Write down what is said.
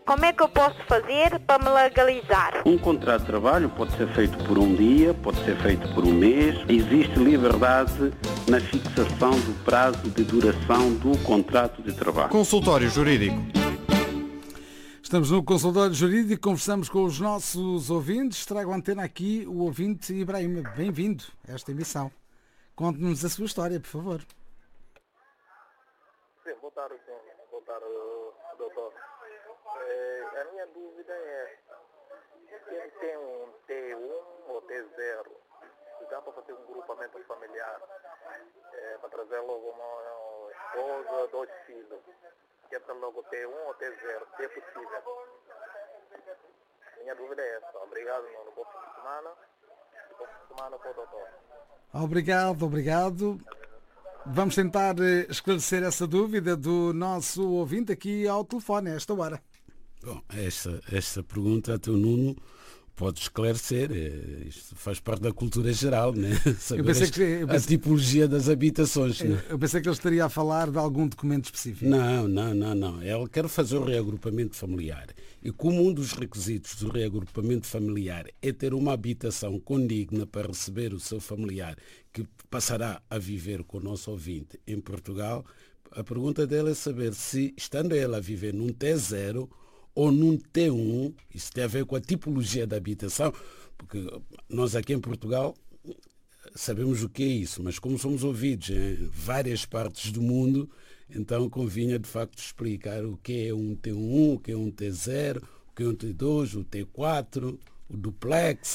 Como é que eu posso fazer para me legalizar? Um contrato de trabalho pode ser feito por um dia, pode ser feito por um mês. Existe liberdade na fixação do prazo de duração do contrato de trabalho. Consultório Jurídico. Estamos no consultório jurídico, conversamos com os nossos ouvintes. Trago a antena aqui o ouvinte Ibrahim. Bem-vindo a esta emissão. Conte-nos a sua história, por favor. Sim, boa tarde, doutor. A minha dúvida é, quem tem um T1 ou T0, dá para fazer um grupamento familiar, para trazer logo uma esposa, 2 filhos, quer ter logo T1 ou T0, se é possível. Minha dúvida é essa. Obrigado, no bom fim de semana. Bom fim de semana para o doutor. Obrigado. Vamos tentar esclarecer essa dúvida do nosso ouvinte aqui ao telefone, a esta hora. Bom, esta pergunta, teu Nuno, pode esclarecer. Isto faz parte da cultura geral, né? Saber a tipologia das habitações. Né? Eu pensei que ele estaria a falar de algum documento específico. Não. Ele quer fazer o reagrupamento familiar. E como um dos requisitos do reagrupamento familiar é ter uma habitação condigna para receber o seu familiar que passará a viver com o nosso ouvinte em Portugal, a pergunta dele é saber se, estando ele a viver num T0 ou num T1, isso tem a ver com a tipologia da habitação, porque nós aqui em Portugal sabemos o que é isso, mas como somos ouvidos em várias partes do mundo, então convinha de facto explicar o que é um T1, o que é um T0, o que é um T2, o T4, o duplex,